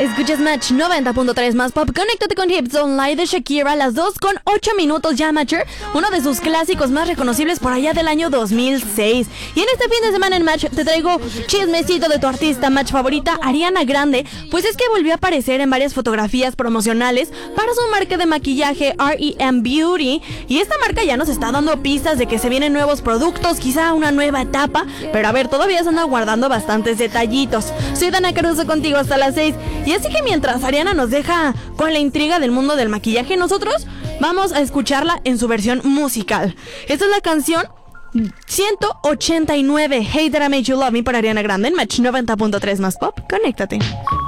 Escuchas Match 90.3 más pop. Conéctate con Hips Online de Shakira a las 2:08 ya, Matcher, uno de sus clásicos más reconocibles por allá del año 2006. Y en este fin de semana en Match te traigo chismecito de tu artista Match favorita, Ariana Grande, pues es que volvió a aparecer en varias fotografías promocionales para su marca de maquillaje R.E.M. Beauty. Y esta marca ya nos está dando pistas de que se vienen nuevos productos, quizá una nueva etapa, pero a ver, todavía se anda guardando bastantes detallitos. Soy Dana Caruso contigo hasta las 6. Y así que mientras Ariana nos deja con la intriga del mundo del maquillaje, nosotros vamos a escucharla en su versión musical. Esta es la canción 189, Hey That I Made You Love Me, para Ariana Grande en Match 90.3 más pop. Conéctate.